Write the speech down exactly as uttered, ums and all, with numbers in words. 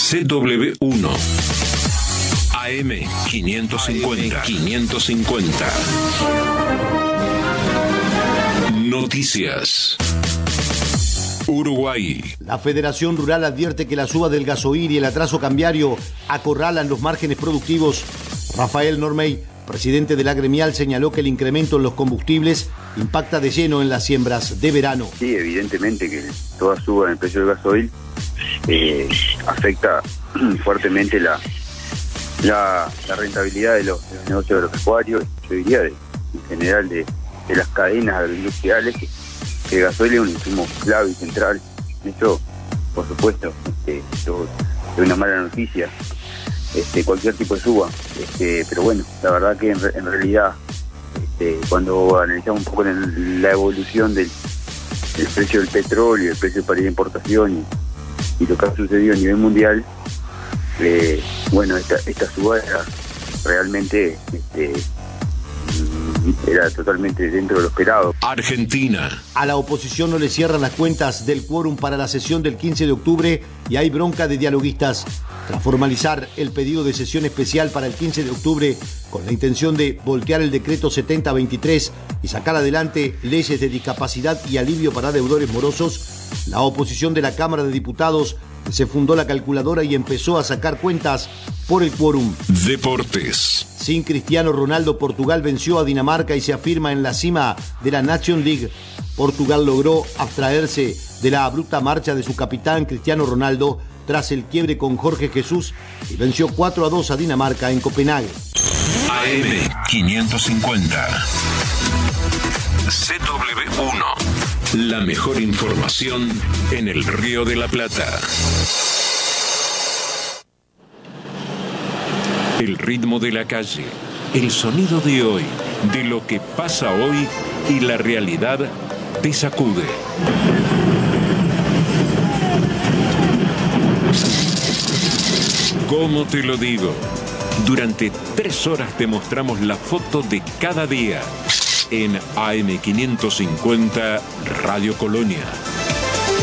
C W uno. A M quinientos cincuenta. quinientos cincuenta. Noticias. Uruguay. La Federación Rural advierte que la suba del gasoil y el atraso cambiario acorralan los márgenes productivos. Rafael Normey, presidente de la gremial, señaló que el incremento en los combustibles impacta de lleno en las siembras de verano. Sí, evidentemente que toda suba en el precio del gasoil eh, afecta fuertemente la, la, la rentabilidad de los, de los negocios agropecuarios, yo diría de, en general de, de las cadenas agroindustriales, que, que el gasoil es un insumo clave y central. Esto, por supuesto, este, esto es una mala noticia. Este, cualquier tipo de suba, este, pero bueno, la verdad que en, en realidad este, cuando analizamos un poco en la evolución del, del precio del petróleo, el precio para la importación y, y lo que ha sucedido a nivel mundial, eh, bueno, esta, esta suba era realmente este, era totalmente dentro de lo esperado. Argentina. A la oposición no le cierran las cuentas del quórum para la sesión del quince de octubre y hay bronca de dialoguistas. Tras formalizar el pedido de sesión especial para el quince de octubre con la intención de voltear el decreto setenta veintitrés y sacar adelante leyes de discapacidad y alivio para deudores morosos, la oposición de la Cámara de Diputados se fundó la calculadora y empezó a sacar cuentas por el quórum. Deportes. Sin Cristiano Ronaldo, Portugal venció a Dinamarca y se afirma en la cima de la Nations League. Portugal logró abstraerse de la abrupta marcha de su capitán Cristiano Ronaldo tras el quiebre con Jorge Jesús y venció cuatro a dos a Dinamarca en Copenhague. A M quinientos cincuenta. C W uno. La mejor información en el Río de la Plata. El ritmo de la calle, el sonido de hoy, de lo que pasa hoy y la realidad te sacude. ¿Cómo te lo digo? Durante tres horas te mostramos la foto de cada día en A M quinientos cincuenta Radio Colonia.